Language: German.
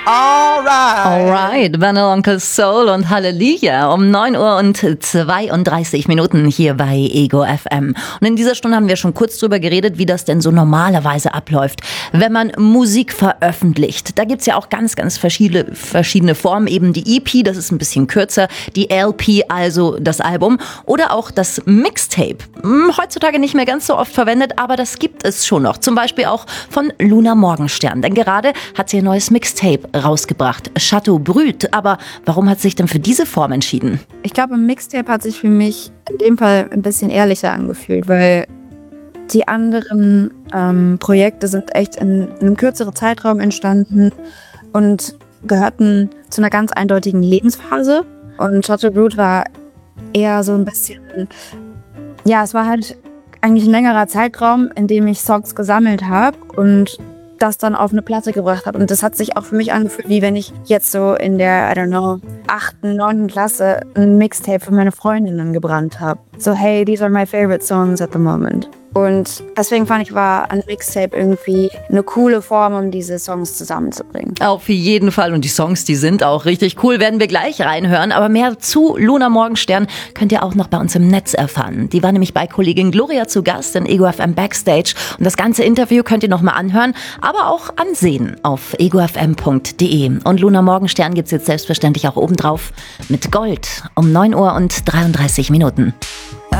Alright, Vanilla Uncle Soul und Halleluja um 9 Uhr und 32 Minuten hier bei Ego FM. Und in dieser Stunde haben wir schon kurz drüber geredet, wie das denn so normalerweise abläuft, wenn man Musik veröffentlicht. Da gibt's ja auch ganz verschiedene Formen, eben die EP, das ist ein bisschen kürzer, die LP, also das Album, oder auch das Mixtape. Heutzutage nicht mehr ganz so oft verwendet, aber das gibt es schon noch. Zum Beispiel auch von Luna Morgenstern, denn gerade hat sie ein neues Mixtape rausgebracht, Chateau Brut. Aber warum hat sie sich denn für diese Form entschieden? Ich glaube, ein Mixtape hat sich für mich in dem Fall ein bisschen ehrlicher angefühlt, weil die anderen Projekte sind echt in einem kürzeren Zeitraum entstanden und gehörten zu einer ganz eindeutigen Lebensphase. Und Chateau Brut war eher so ein bisschen, ja, es war halt eigentlich ein längerer Zeitraum, in dem ich Songs gesammelt habe und das dann auf eine Platte gebracht habe. Und das hat sich auch für mich angefühlt, wie wenn ich jetzt so in der, 8., 9. Klasse ein Mixtape für meine Freundinnen gebrannt habe. So, hey, these are my favorite songs at the moment. Und deswegen fand ich, war ein Mixtape irgendwie eine coole Form, um diese Songs zusammenzubringen. Auf jeden Fall. Und die Songs, die sind auch richtig cool, werden wir gleich reinhören. Aber mehr zu Luna Morgenstern könnt ihr auch noch bei uns im Netz erfahren. Die war nämlich bei Kollegin Gloria zu Gast in Ego FM Backstage. Und das ganze Interview könnt ihr noch mal anhören, aber auch ansehen auf egofm.de. Und Luna Morgenstern gibt's jetzt selbstverständlich auch obendrauf mit Gold um 9 Uhr und 33 Minuten.